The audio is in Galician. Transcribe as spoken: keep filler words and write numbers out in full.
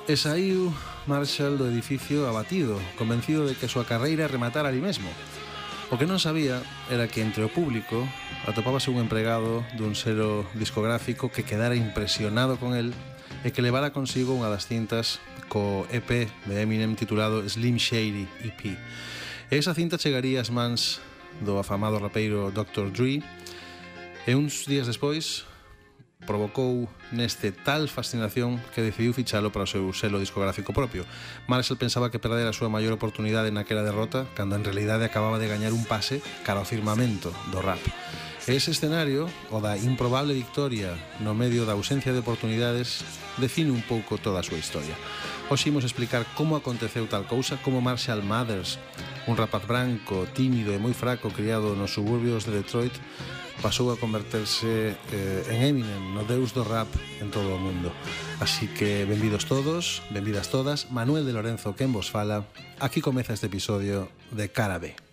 E saiu Marshall do edificio abatido, convencido de que a súa carreira rematara ali mesmo. O que non sabía era que entre o público atopábase un empregado dun selo discográfico que quedara impresionado con el e que levara consigo unha das cintas co E P de Eminem titulado Slim Shady E P. E esa cinta chegaría ás mans do afamado rapeiro doctor Dre e uns días despois provocou neste tal fascinación que decidiu fichalo para o seu selo discográfico propio. Marshall pensaba que perdera a súa maior oportunidade naquela derrota, cando en realidade acababa de gañar un pase cara ao firmamento do rap. E ese escenario, o da improbable victoria no medio da ausencia de oportunidades, define un pouco toda a súa historia. Hoxe imos explicar como aconteceu tal cousa, como Marshall Mathers, un rapaz branco, tímido e moi fraco criado nos suburbios de Detroit, pasou a converterse eh, en Eminem, no deus do rap en todo o mundo. Así que benvidos todos, benvidas todas, Manuel de Lorenzo quen vos fala. Aquí comeza este episodio de Cara B.